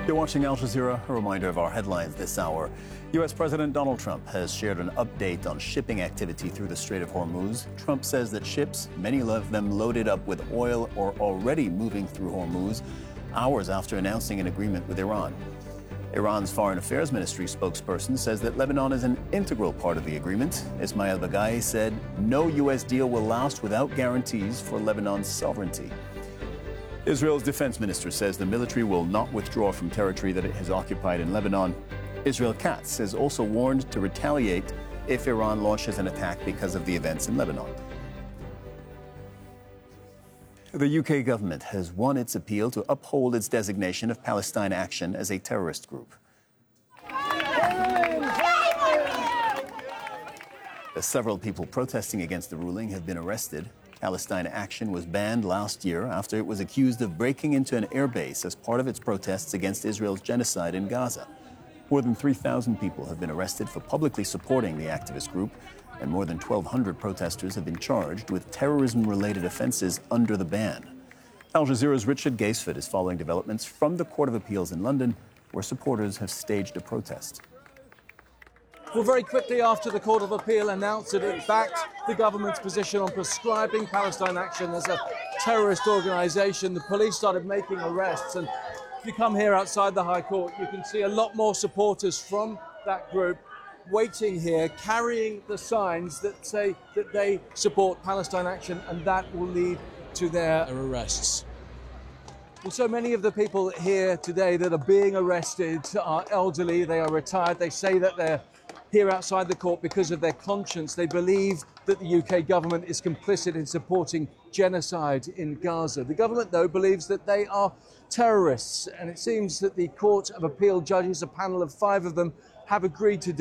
You're watching Al Jazeera. A reminder of our headlines this hour. U.S. President Donald Trump has shared an update on shipping activity through the Strait of Hormuz. Trump says that ships, many of them loaded up with oil, are already moving through Hormuz, hours after announcing an agreement with Iran. Iran's Foreign Affairs Ministry spokesperson says that Lebanon is an integral part of the agreement. Ismail Baghai said no U.S. deal will last without guarantees for Lebanon's sovereignty. Israel's defense minister says the military will not withdraw from territory that it has occupied in Lebanon. Israel Katz has also warned to retaliate if Iran launches an attack because of the events in Lebanon. The UK government has won its appeal to uphold its designation of Palestine Action as a terrorist group. Several people protesting against the ruling have been arrested. Palestine Action was banned last year after it was accused of breaking into an airbase as part of its protests against Israel's genocide in Gaza. More than 3,000 people have been arrested for publicly supporting the activist group, and more than 1,200 protesters have been charged with terrorism-related offenses under the ban. Al Jazeera's Richard Gaisford is following developments from the Court of Appeals in London, where supporters have staged a protest. Well, very quickly after the Court of Appeal announced that it backed the government's position on prescribing Palestine Action as a terrorist organisation, the police started making arrests. And if you come here outside the High Court, you can see a lot more supporters from that group waiting here, carrying the signs that say that they support Palestine Action, and that will lead to their arrests. Well, so many of the people here today that are being arrested are elderly, they are retired. They say that they're here outside the court because of their conscience. They believe that the UK government is complicit in supporting genocide in Gaza. The government, though, believes that they are terrorists, and it seems that the Court of Appeal judges, a panel of 5 of them, have agreed to